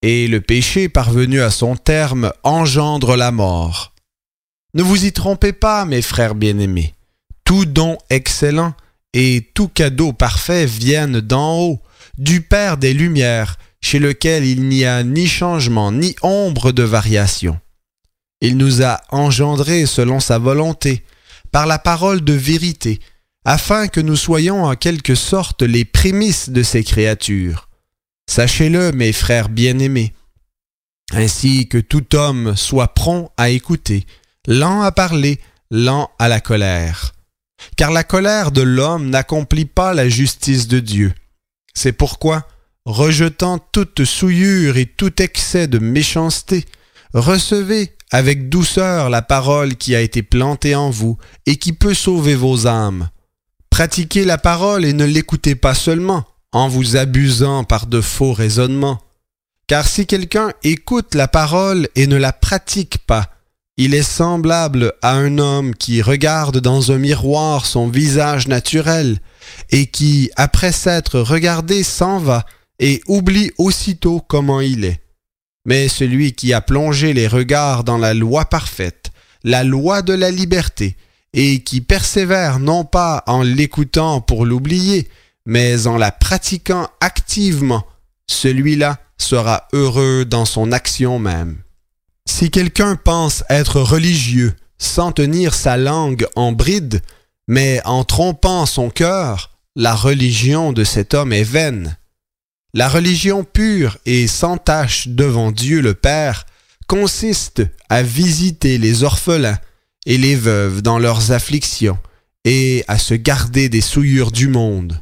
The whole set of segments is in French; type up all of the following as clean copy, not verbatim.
et le péché parvenu à son terme engendre la mort. Ne vous y trompez pas, mes frères bien-aimés. Tout don excellent et tout cadeau parfait viennent d'en haut, du Père des Lumières, chez lequel il n'y a ni changement ni ombre de variation. Il nous a engendrés selon sa volonté, par la parole de vérité, afin que nous soyons en quelque sorte les prémices de ses créatures. Sachez-le, mes frères bien-aimés, ainsi que tout homme soit prompt à écouter, lent à parler, lent à la colère. Car la colère de l'homme n'accomplit pas la justice de Dieu. C'est pourquoi, rejetant toute souillure et tout excès de méchanceté, recevez avec douceur la parole qui a été plantée en vous et qui peut sauver vos âmes. Pratiquez la parole et ne l'écoutez pas seulement, en vous abusant par de faux raisonnements. Car si quelqu'un écoute la parole et ne la pratique pas, il est semblable à un homme qui regarde dans un miroir son visage naturel et qui, après s'être regardé, s'en va et oublie aussitôt comment il est. Mais celui qui a plongé les regards dans la loi parfaite, la loi de la liberté, et qui persévère non pas en l'écoutant pour l'oublier, mais en la pratiquant activement, celui-là sera heureux dans son action même. Si quelqu'un pense être religieux sans tenir sa langue en bride, mais en trompant son cœur, la religion de cet homme est vaine. La religion pure et sans tache devant Dieu le Père consiste à visiter les orphelins et les veuves dans leurs afflictions et à se garder des souillures du monde.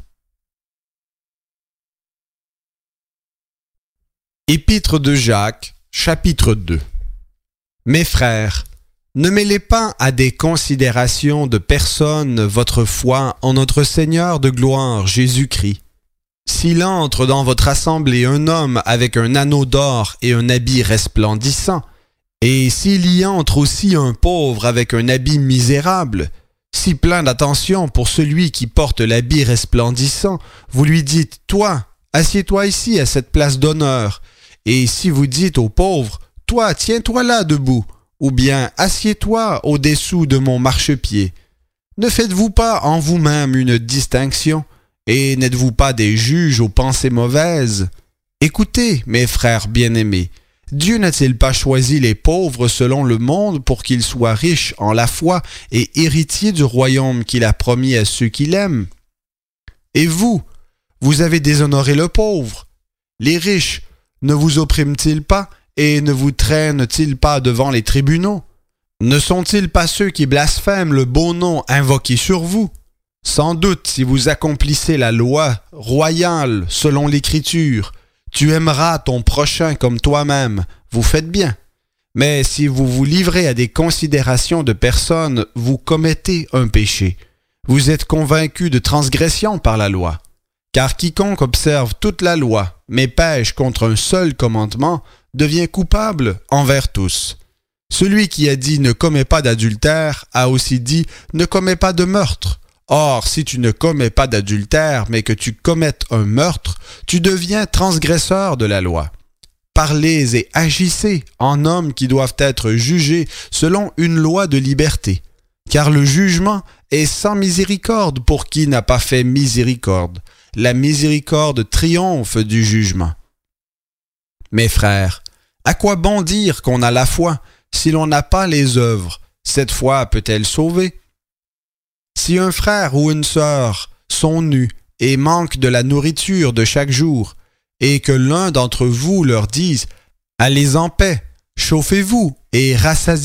Épître de Jacques, chapitre 2. Mes frères, ne mêlez pas à des considérations de personnes votre foi en notre Seigneur de gloire Jésus-Christ. S'il entre dans votre assemblée un homme avec un anneau d'or et un habit resplendissant, et s'il y entre aussi un pauvre avec un habit misérable, si plein d'attention pour celui qui porte l'habit resplendissant, vous lui dites « Toi, assieds-toi ici à cette place d'honneur », et si vous dites au pauvre « Toi, tiens-toi là debout », ou bien « Assieds-toi au-dessous de mon marchepied », ne faites-vous pas en vous-même une distinction, et n'êtes-vous pas des juges aux pensées mauvaises? Écoutez, mes frères bien-aimés, Dieu n'a-t-il pas choisi les pauvres selon le monde pour qu'ils soient riches en la foi et héritiers du royaume qu'il a promis à ceux qui l'aiment? Et vous, vous avez déshonoré le pauvre. Les riches ne vous oppriment-ils pas et ne vous traînent-ils pas devant les tribunaux? Ne sont-ils pas ceux qui blasphèment le beau nom invoqué sur vous? Sans doute, si vous accomplissez la loi royale selon l'Écriture, tu aimeras ton prochain comme toi-même, vous faites bien. Mais si vous vous livrez à des considérations de personnes, vous commettez un péché. Vous êtes convaincus de transgression par la loi. Car quiconque observe toute la loi, mais pêche contre un seul commandement, devient coupable envers tous. Celui qui a dit « ne commets pas d'adultère » a aussi dit « ne commets pas de meurtre ». Or, si tu ne commets pas d'adultère, mais que tu commettes un meurtre, tu deviens transgresseur de la loi. Parlez et agissez en hommes qui doivent être jugés selon une loi de liberté, car le jugement est sans miséricorde pour qui n'a pas fait miséricorde. La miséricorde triomphe du jugement. Mes frères, à quoi bon dire qu'on a la foi si l'on n'a pas les œuvres? Cette foi peut-elle sauver? Si un frère ou une sœur sont nus et manquent de la nourriture de chaque jour, et que l'un d'entre vous leur dise « Allez en paix, chauffez-vous et rassasiez-vous »,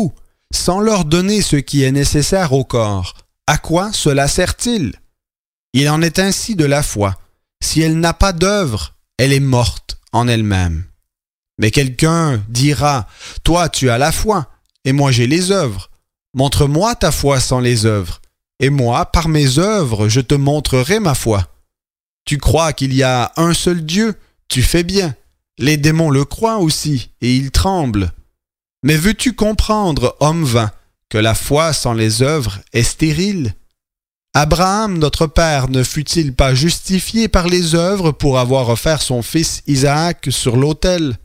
sans leur donner ce qui est nécessaire au corps, à quoi cela sert-il? Il en est ainsi de la foi. Si elle n'a pas d'œuvre, elle est morte en elle-même. Mais quelqu'un dira « Toi, tu as la foi, et moi j'ai les œuvres. Montre-moi ta foi sans les œuvres. Et moi, par mes œuvres, je te montrerai ma foi. Tu crois qu'il y a un seul Dieu? Tu fais bien. Les démons le croient aussi, et ils tremblent. Mais veux-tu comprendre, homme vain, que la foi sans les œuvres est stérile? Abraham, notre père, ne fut-il pas justifié par les œuvres pour avoir offert son fils Isaac sur l'autel?